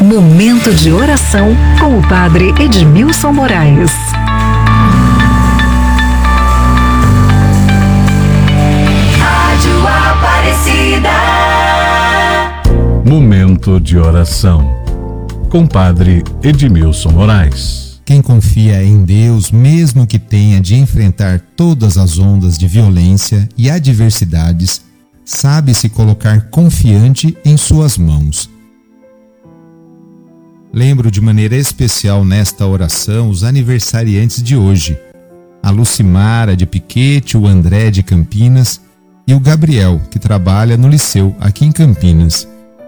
Momento de oração com o Padre Edmilson Moraes. Rádio Aparecida. Momento de oração com Padre Edmilson Moraes. Quem confia em Deus, mesmo que tenha de enfrentar todas as ondas de violência e adversidades, sabe se colocar confiante em suas mãos. Lembro de maneira especial nesta oração os aniversariantes de hoje, a Lucimara de Piquete, o André de Campinas e o Gabriel, que trabalha no Liceu aqui em Campinas.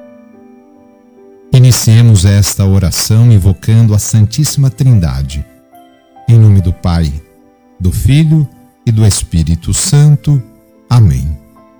Iniciemos esta oração invocando a Santíssima Trindade. Em nome do Pai, do Filho e do Espírito Santo. Amém.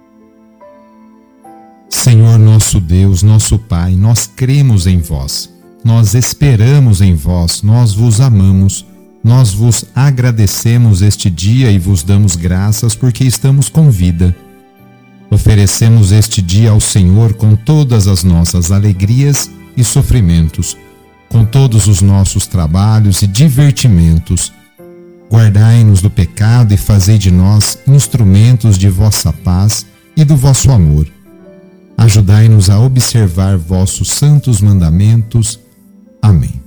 Senhor nosso Deus, nosso Pai, nós cremos em vós. Nós esperamos em vós, nós vos amamos, nós vos agradecemos este dia e vos damos graças porque estamos com vida. Oferecemos este dia ao Senhor com todas as nossas alegrias e sofrimentos, com todos os nossos trabalhos e divertimentos. Guardai-nos do pecado e fazei de nós instrumentos de vossa paz e do vosso amor. Ajudai-nos a observar vossos santos mandamentos. Amém.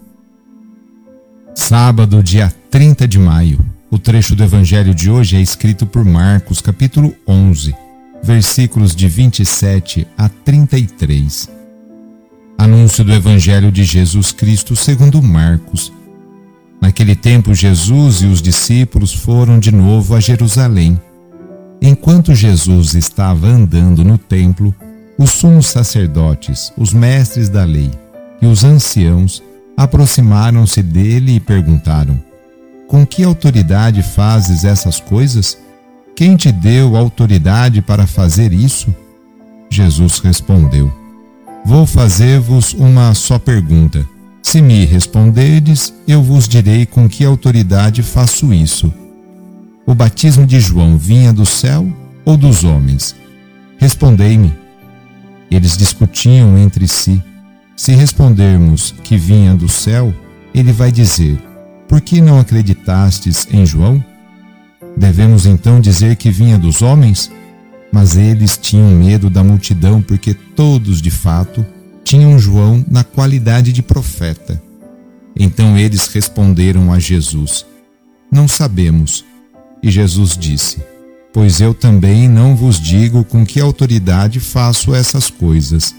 Sábado, dia 30 de maio. O trecho do Evangelho de hoje é escrito por Marcos, capítulo 11, versículos de 27 a 33. Anúncio do Evangelho de Jesus Cristo segundo Marcos. Naquele tempo, Jesus e os discípulos foram de novo a Jerusalém. Enquanto Jesus estava andando no templo, os sumos sacerdotes, os mestres da lei e os anciãos aproximaram-se dele e perguntaram: com que autoridade fazes essas coisas? Quem te deu autoridade para fazer isso? Jesus respondeu: vou fazer-vos uma só pergunta. Se me responderdes, eu vos direi com que autoridade faço isso. O batismo de João vinha do céu ou dos homens? Respondei-me. Eles discutiam entre si. Se respondermos que vinha do céu, ele vai dizer: por que não acreditastes em João? Devemos então dizer que vinha dos homens? Mas eles tinham medo da multidão, porque todos, de fato, tinham João na qualidade de profeta. Então eles responderam a Jesus: não sabemos. E Jesus disse: pois eu também não vos digo com que autoridade faço essas coisas.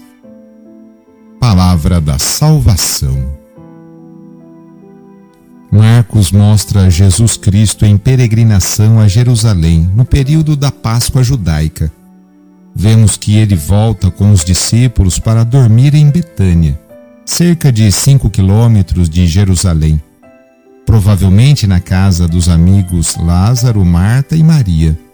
Palavra da salvação. Marcos mostra Jesus Cristo em peregrinação a Jerusalém, no período da Páscoa judaica. Vemos que ele volta com os discípulos para dormir em Betânia, cerca de 5 quilômetros de Jerusalém, provavelmente na casa dos amigos Lázaro, Marta e Maria.